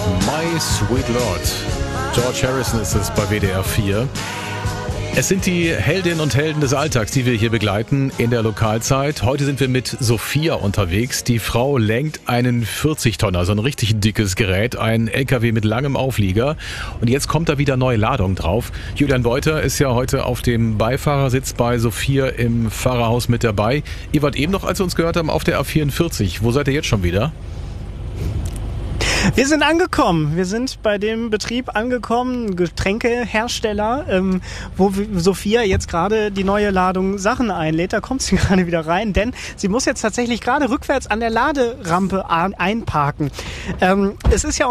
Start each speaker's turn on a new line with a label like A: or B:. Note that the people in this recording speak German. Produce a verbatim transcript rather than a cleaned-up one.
A: My Sweet Lord. George Harrison ist es bei W D R vier. Es sind die Heldinnen und Helden des Alltags, die wir hier begleiten in der Lokalzeit. Heute sind wir mit Sophia unterwegs. Die Frau lenkt einen vierzig Tonner, so ein richtig dickes Gerät, ein L K W mit langem Auflieger. Und jetzt kommt da wieder neue Ladung drauf. Julian Beuter ist ja heute auf dem Beifahrersitz bei Sophia im Fahrerhaus mit dabei. Ihr wart eben noch, als wir uns gehört haben, auf der A vierundvierzig. Wo seid ihr jetzt schon wieder?
B: Wir sind angekommen. Wir sind bei dem Betrieb angekommen, Getränkehersteller, ähm, wo Sophia jetzt gerade die neue Ladung Sachen einlädt. Da kommt sie gerade wieder rein, denn sie muss jetzt tatsächlich gerade rückwärts an der Laderampe einparken. Ähm, es ist ja